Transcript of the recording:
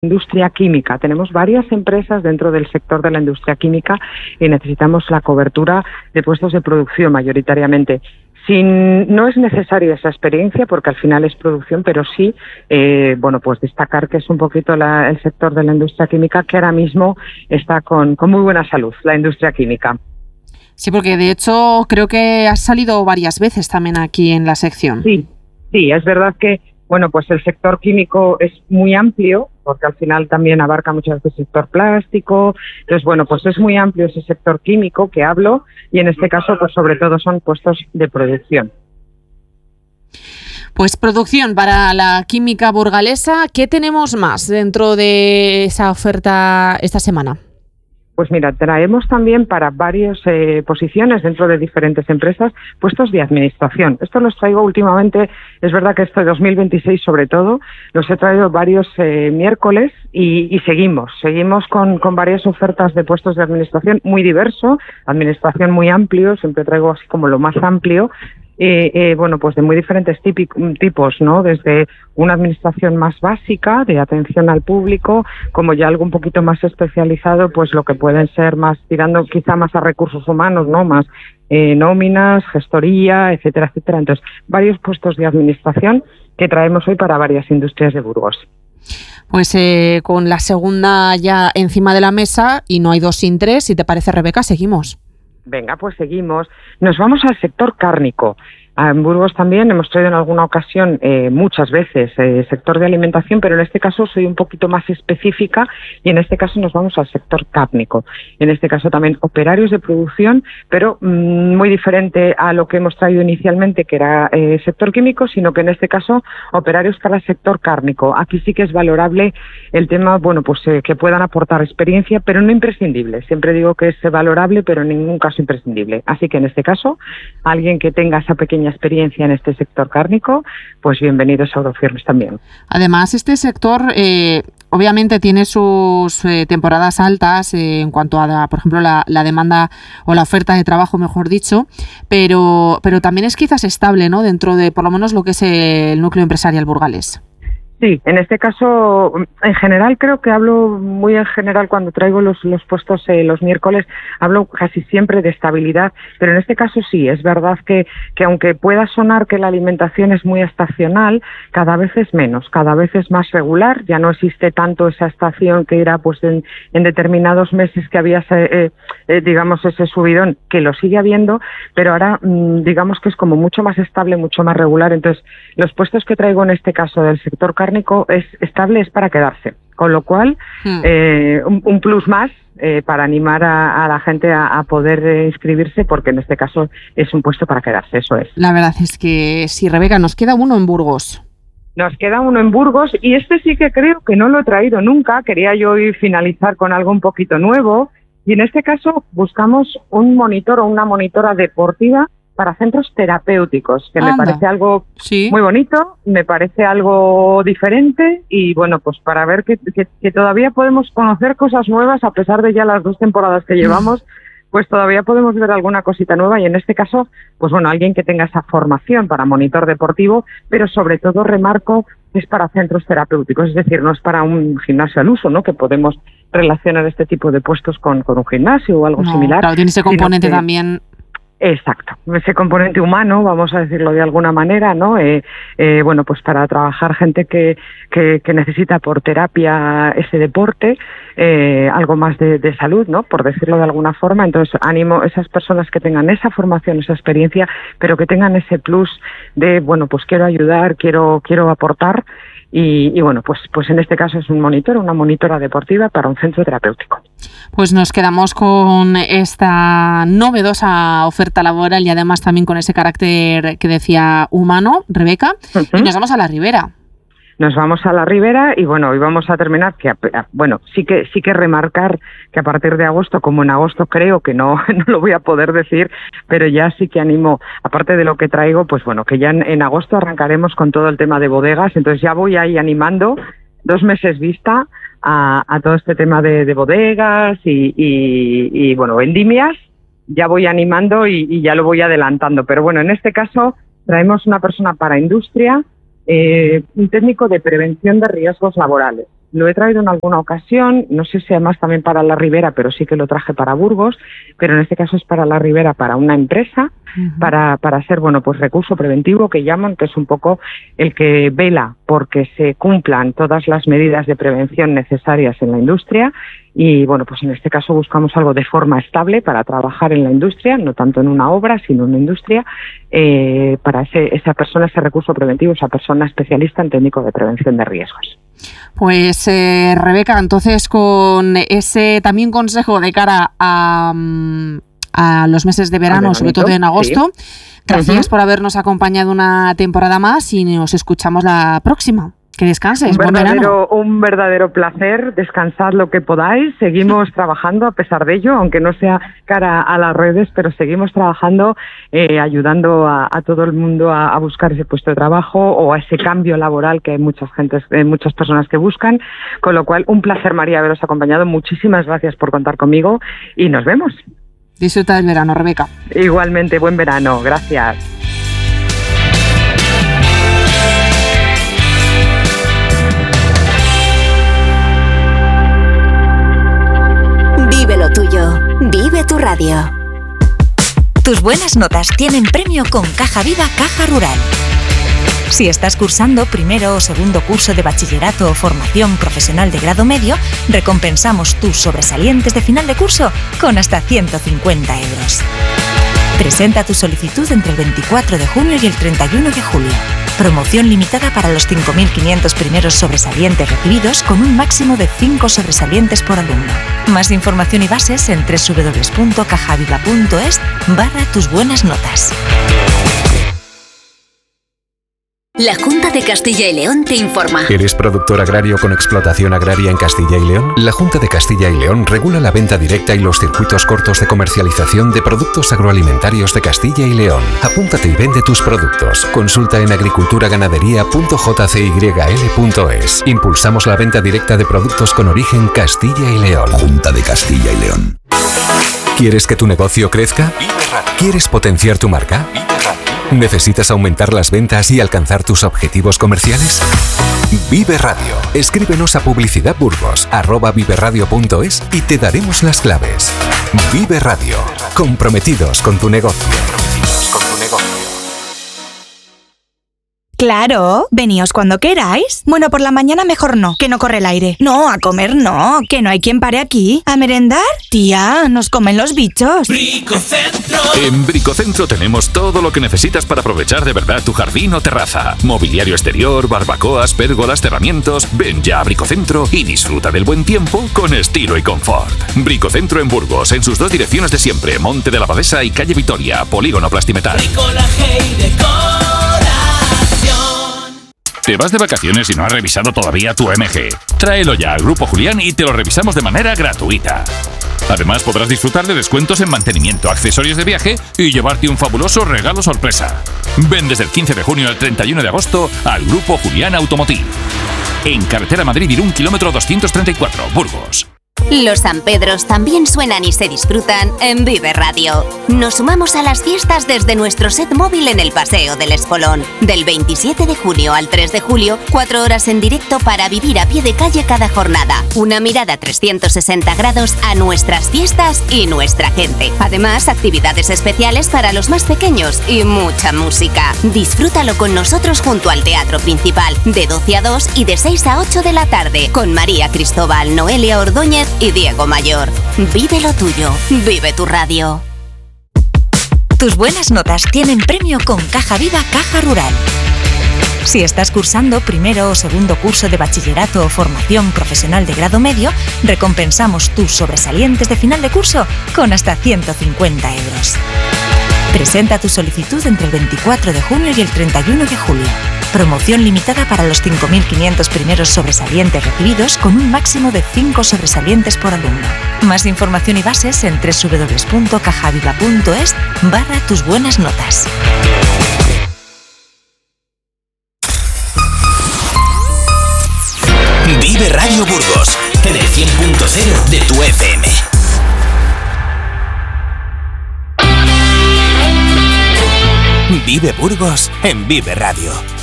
industria química. Tenemos varias empresas dentro del sector de la industria química y necesitamos la cobertura de puestos de producción mayoritariamente. No es necesaria esa experiencia porque al final es producción, pero sí, pues destacar que es un poquito el sector de la industria química que ahora mismo está con muy buena salud, la industria química. Sí, porque de hecho creo que has salido varias veces también aquí en la sección. Sí, es verdad que pues el sector químico es muy amplio, porque al final también abarca muchas veces el sector plástico. Entonces, pues es muy amplio ese sector químico que hablo y en este caso, pues sobre todo son puestos de producción. Pues producción para la química burgalesa. ¿Qué tenemos más dentro de esa oferta esta semana? Pues mira, traemos también para varias posiciones dentro de diferentes empresas puestos de administración. Esto los traigo últimamente, es verdad que este 2026 sobre todo, los he traído varios miércoles y seguimos con varias ofertas de puestos de administración muy diverso, administración muy amplio, siempre traigo así como lo más amplio. Pues de muy diferentes tipos, ¿no? Desde una administración más básica de atención al público, como ya algo un poquito más especializado, pues lo que pueden ser más tirando quizá más a recursos humanos, ¿no? Más nóminas, gestoría, etcétera, etcétera. Entonces, varios puestos de administración que traemos hoy para varias industrias de Burgos. Pues con la segunda ya encima de la mesa y no hay dos sin tres, si te parece, Rebeca, seguimos. Venga, pues seguimos. Nos vamos al sector cárnico. En Burgos también hemos traído en alguna ocasión, muchas veces, sector de alimentación, pero en este caso soy un poquito más específica y en este caso nos vamos al sector cárnico. En este caso también operarios de producción, pero muy diferente a lo que hemos traído inicialmente, que era sector químico, sino que en este caso operarios para el sector cárnico. Aquí sí que es valorable el tema, que puedan aportar experiencia, pero no imprescindible. Siempre digo que es valorable, pero en ningún caso imprescindible. Así que en este caso, alguien que tenga esa pequeña experiencia en este sector cárnico, pues bienvenidos a Eurofirmes también. Además, este sector obviamente tiene sus temporadas altas en cuanto a, por ejemplo, la demanda o la oferta de trabajo, mejor dicho, pero también es quizás estable, ¿no? Dentro de, por lo menos, lo que es el núcleo empresarial burgalés. Sí, en este caso, en general, creo que hablo muy en general cuando traigo los puestos los miércoles, hablo casi siempre de estabilidad, pero en este caso sí, es verdad que aunque pueda sonar que la alimentación es muy estacional, cada vez es menos, cada vez es más regular, ya no existe tanto esa estación que era pues en determinados meses que había digamos ese subidón, que lo sigue habiendo, pero ahora digamos que es como mucho más estable, mucho más regular. Entonces, los puestos que traigo en este caso del sector cárnico es estable, es para quedarse, con lo cual un plus más para animar a la gente a poder inscribirse, porque en este caso es un puesto para quedarse, eso es. La verdad es que sí, Rebeca, nos queda uno en Burgos. Nos queda uno en Burgos y este sí que creo que no lo he traído nunca, quería yo hoy finalizar con algo un poquito nuevo y en este caso buscamos un monitor o una monitora deportiva para centros terapéuticos, que me parece algo muy bonito, me parece algo diferente y pues para ver que todavía podemos conocer cosas nuevas a pesar de ya las 2 temporadas que llevamos, pues todavía podemos ver alguna cosita nueva y en este caso, alguien que tenga esa formación para monitor deportivo, pero sobre todo remarco es para centros terapéuticos, es decir, no es para un gimnasio al uso, ¿no? Que podemos relacionar este tipo de puestos con un gimnasio o algo similar. Claro, tiene ese componente también. Exacto, ese componente humano, vamos a decirlo de alguna manera, ¿no? Pues para trabajar gente que necesita por terapia ese deporte, algo más de salud, ¿no? Por decirlo de alguna forma. Entonces, animo a esas personas que tengan esa formación, esa experiencia, pero que tengan ese plus de, pues quiero ayudar, quiero aportar. Y pues en este caso es un monitor, una monitora deportiva para un centro terapéutico. Pues nos quedamos con esta novedosa oferta laboral y además también con ese carácter que decía humano, Rebeca, y nos vamos a la Ribera. Nos vamos a la Ribera y hoy vamos a terminar sí que remarcar que a partir de agosto, como en agosto creo que no lo voy a poder decir, pero ya sí que animo, aparte de lo que traigo, que ya en agosto arrancaremos con todo el tema de bodegas, entonces ya voy ahí animando 2 meses vista a todo este tema de bodegas y vendimias, ya voy animando y ya lo voy adelantando, pero en este caso traemos una persona para industria, un técnico de prevención de riesgos laborales. Lo he traído en alguna ocasión, no sé si además también para la Ribera, pero sí que lo traje para Burgos, pero en este caso es para la Ribera, para una empresa, para ser, bueno, pues recurso preventivo que llaman, que es un poco el que vela porque se cumplan todas las medidas de prevención necesarias en la industria y, bueno, pues en este caso buscamos algo de forma estable para trabajar en la industria, no tanto en una obra, sino en una industria, para esa persona, ese recurso preventivo, esa persona especialista en técnico de prevención de riesgos. Pues Rebeca, entonces con ese también consejo de cara a los meses de verano, sobre todo en agosto, sí. Gracias por habernos acompañado una temporada más y nos escuchamos la próxima. Que descanses, buen verano. Un verdadero placer, descansad lo que podáis, seguimos trabajando a pesar de ello, aunque no sea cara a las redes, pero seguimos trabajando, ayudando a todo el mundo a buscar ese puesto de trabajo o a ese cambio laboral que hay muchas personas que buscan, con lo cual un placer, María, haberos acompañado, muchísimas gracias por contar conmigo y nos vemos. Disfruta del verano, Rebeca. Igualmente, buen verano, gracias. Vive lo tuyo. Vive tu radio. Tus buenas notas tienen premio con Caja Viva Caja Rural. Si estás cursando primero o segundo curso de bachillerato o formación profesional de grado medio, recompensamos tus sobresalientes de final de curso con hasta 150 euros. Presenta tu solicitud entre el 24 de junio y el 31 de julio. Promoción limitada para los 5.500 primeros sobresalientes recibidos con un máximo de 5 sobresalientes por alumno. Más información y bases en www.cajaviva.es/tus buenas notas. La Junta de Castilla y León te informa. ¿Eres productor agrario con explotación agraria en Castilla y León? La Junta de Castilla y León regula la venta directa y los circuitos cortos de comercialización de productos agroalimentarios de Castilla y León. Apúntate y vende tus productos. Consulta en agriculturaganadería.jcyl.es. Impulsamos la venta directa de productos con origen Castilla y León. Junta de Castilla y León. ¿Quieres que tu negocio crezca? ¿Quieres potenciar tu marca? ¿Necesitas aumentar las ventas y alcanzar tus objetivos comerciales? Vive Radio. Escríbenos a publicidadburgos@viveradio.es y te daremos las claves. Vive Radio. Comprometidos con tu negocio. Claro, veníos cuando queráis. Bueno, por la mañana mejor no, que no corre el aire. No, a comer no, que no hay quien pare aquí. ¿A merendar? Tía, nos comen los bichos. Bricocentro. En Bricocentro tenemos todo lo que necesitas para aprovechar de verdad tu jardín o terraza. Mobiliario exterior, barbacoas, pérgolas, cerramientos. Ven ya a Bricocentro y disfruta del buen tiempo con estilo y confort. Bricocentro en Burgos, en sus dos direcciones de siempre, Monte de la Abadesa y Calle Vitoria, Polígono Plastimetal. Bricolaje y decoración. ¿Te vas de vacaciones y no has revisado todavía tu MG? Tráelo ya al Grupo Julián y te lo revisamos de manera gratuita. Además podrás disfrutar de descuentos en mantenimiento, accesorios de viaje y llevarte un fabuloso regalo sorpresa. Ven desde el 15 de junio al 31 de agosto al Grupo Julián Automotive. En carretera Madrid-Irún, kilómetro 234, Burgos. Los San Pedros también suenan y se disfrutan en Vive Radio. Nos sumamos a las fiestas desde nuestro set móvil en el Paseo del Espolón. Del 27 de junio al 3 de julio, 4 horas en directo para vivir a pie de calle cada jornada. Una mirada 360 grados a nuestras fiestas y nuestra gente. Además, actividades especiales para los más pequeños y mucha música. Disfrútalo con nosotros junto al Teatro Principal, de 12 a 2 y de 6 a 8 de la tarde, con María Cristóbal, Noelia Ordóñez y Diego Mayor. Vive lo tuyo, vive tu radio. Tus buenas notas tienen premio con Caja Viva Caja Rural. Si estás cursando primero o segundo curso de bachillerato o formación profesional de grado medio, recompensamos tus sobresalientes de final de curso con hasta 150 euros. Presenta tu solicitud entre el 24 de junio y el 31 de julio. Promoción limitada para los 5.500 primeros sobresalientes recibidos con un máximo de 5 sobresalientes por alumno. Más información y bases en www.cajaviva.es/tus buenas notas. Vive Radio Burgos, en el 100.0 de tu FM. Vive Burgos en Vive Radio.